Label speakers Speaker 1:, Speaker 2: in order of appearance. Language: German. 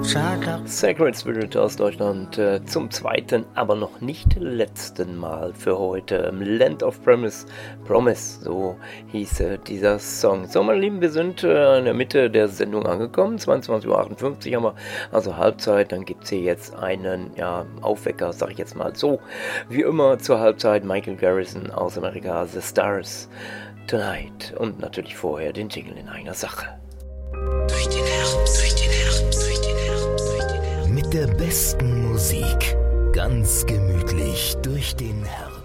Speaker 1: Sacred Spirit aus Deutschland zum zweiten, aber noch nicht letzten Mal für heute. Land of Promise, so hieß dieser Song. So, meine Lieben, wir sind in der Mitte der Sendung angekommen. 22:58 Uhr haben wir also Halbzeit. Dann gibt es hier jetzt einen Aufwecker, sag ich jetzt mal so. Wie immer zur Halbzeit Michael Garrison aus Amerika, The Stars Tonight. Und natürlich vorher den Jingle in einer Sache.
Speaker 2: Durch den Herbst. Mit der besten Musik. Ganz gemütlich durch den Herbst.